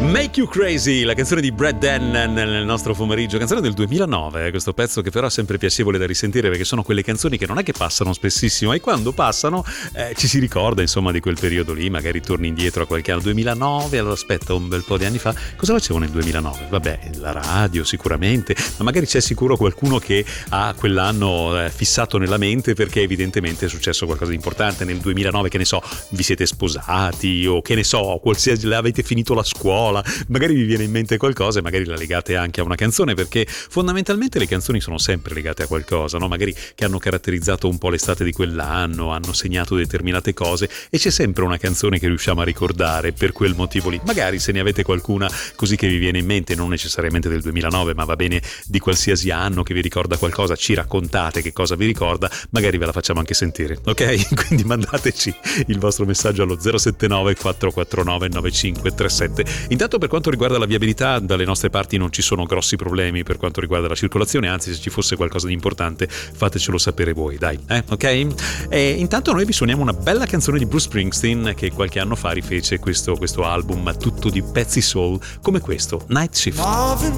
Make You Crazy, la canzone di Brad Denton nel nostro pomeriggio, canzone del 2009, questo pezzo che però è sempre piacevole da risentire perché sono quelle canzoni che non è che passano spessissimo e quando passano ci si ricorda insomma di quel periodo lì, magari torni indietro a qualche anno, 2009, allora aspetta un bel po' di anni fa, cosa facevo nel 2009? Vabbè, la radio sicuramente, ma magari c'è sicuro qualcuno che ha quell'anno fissato nella mente perché evidentemente è successo qualcosa di importante nel 2009, che ne so, vi siete sposati o che ne so, qualsiasi, avete finito la scuola, magari vi viene in mente qualcosa e magari la legate anche a una canzone, perché fondamentalmente le canzoni sono sempre legate a qualcosa, no? Magari che hanno caratterizzato un po' l'estate di quell'anno, hanno segnato determinate cose e c'è sempre una canzone che riusciamo a ricordare per quel motivo lì. Magari se ne avete qualcuna così che vi viene in mente, non necessariamente del 2009, ma va bene di qualsiasi anno che vi ricorda qualcosa, ci raccontate che cosa vi ricorda, magari ve la facciamo anche sentire, ok? Quindi mandateci il vostro messaggio allo 079 449 9537. Intanto per quanto riguarda la viabilità, dalle nostre parti non ci sono grossi problemi per quanto riguarda la circolazione, anzi se ci fosse qualcosa di importante fatecelo sapere voi, dai, ok? E intanto noi vi suoniamo una bella canzone di Bruce Springsteen che qualche anno fa rifece questo album tutto di pezzi soul come questo, Night Shift.